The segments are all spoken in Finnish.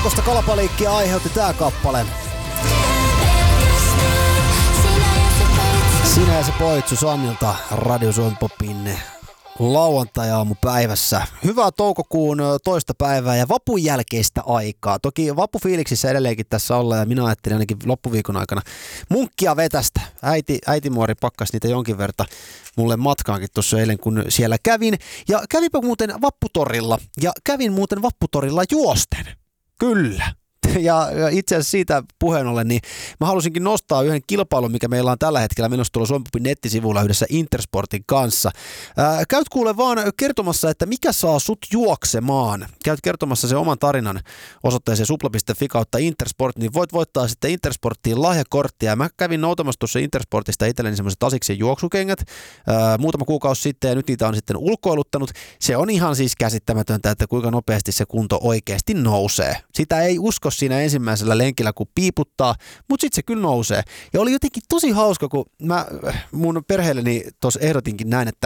Melkoista kalapaliikkia aiheutti tää kappale. Sinä ja se poitsu Sannilta Radio Suomi Popin lauantai-aamupäivässä. Hyvää toukokuun toista päivää ja vapun jälkeistä aikaa. Toki vappufiiliksissä edelleenkin tässä ollaan ja minä ajattelin ainakin loppuviikon aikana munkkia vetästä. Äitimuori pakkasi niitä jonkin verran mulle matkaankin tuossa eilen, kun siellä kävin. Ja kävinpä muuten vapputorilla ja kävin muuten vapputorilla juosten. Kyllä. Ja itse asiassa siitä puheen ollen, niin mä halusinkin nostaa yhden kilpailun, mikä meillä on tällä hetkellä menossa tuolla Suomi Popin nettisivuilla yhdessä Intersportin kanssa. Käyt kuule vaan kertomassa, että mikä saa sut juoksemaan. Käyt kertomassa sen oman tarinan osoitteeseen supla.fi/Intersport, niin voit voittaa sitten Intersporttiin lahjakorttia. Mä kävin noutamassa tuossa Intersportista itselleni semmoiset Asicsien juoksukengät muutama kuukausi sitten ja nyt niitä on sitten ulkoiluttanut. Se on ihan siis käsittämätöntä, että kuinka nopeasti se kunto oikeasti nousee. Sitä ei usko siinä ensimmäisellä lenkillä, kun piiputtaa, mutta sitten se kyllä nousee. Ja oli jotenkin tosi hauska, kun mä mun perheelleni tuossa ehdotinkin näin, että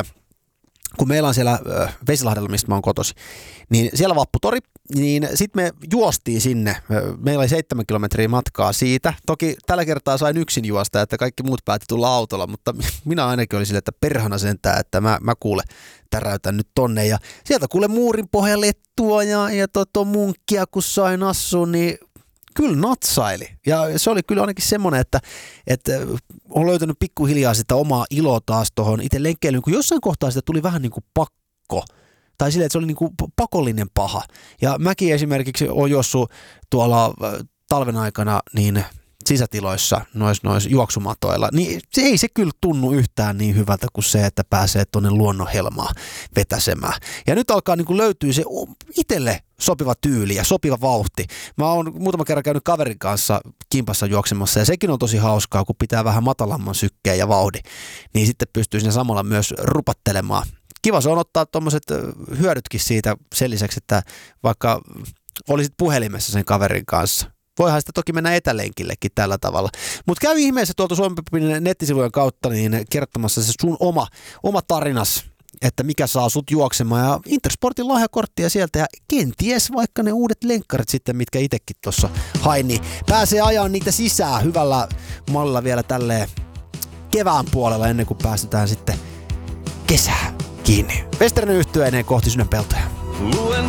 kun meillä on siellä Vesilahdella, mistä mä oon kotosi, niin siellä vapputori, niin sitten me juostiin sinne. Meillä oli 7 kilometriä matkaa siitä. Toki tällä kertaa sain yksin juosta, että kaikki muut päätti tulla autolla, mutta minä ainakin olin sille, että perhana sentään, että mä kuule täräytän nyt tonne. Ja sieltä kuule muurin pohjalettua ja munkkia, kun sain asua, niin kyllä natsaili. Ja se oli kyllä ainakin semmoinen, että on löytänyt pikkuhiljaa sitä omaa iloa taas tuohon itse lenkkeilyyn, kun jossain kohtaa sitä tuli vähän niin kuin pakko. Tai silleen, että se oli niin kuin pakollinen paha. Ja mäkin esimerkiksi olen juossut tuolla talven aikana niin sisätiloissa noissa juoksumatoilla, niin ei se kyllä tunnu yhtään niin hyvältä kuin se, että pääsee tuonne luonnonhelmaan vetäsemään. Ja nyt alkaa niin kuin löytyä se itselle sopiva tyyli ja sopiva vauhti. Mä oon muutama kerran käynyt kaverin kanssa kimpassa juoksemassa ja sekin on tosi hauskaa, kun pitää vähän matalamman sykkeen ja vauhdin, niin sitten pystyy siinä samalla myös rupattelemaan. Kiva se on ottaa tuommoiset hyödytkin siitä sen lisäksi, että vaikka olisit puhelimessa sen kaverin kanssa. Voihan sitä toki mennä etälenkillekin tällä tavalla. Mutta käy ihmeessä tuolta Suomi Popin nettisivujen kautta niin kertomassa se sun oma tarinas, että mikä saa sut juoksemaan. Ja Intersportin lahjakorttia sieltä ja kenties vaikka ne uudet lenkkarit sitten, mitkä itsekin tuossa hain, niin pääsee ajaa niitä sisään hyvällä mallilla vielä tälleen kevään puolella ennen kuin päästetään sitten kesää kiinni. Westernen yhtyeineen kohti Sydänpeltoja. Luen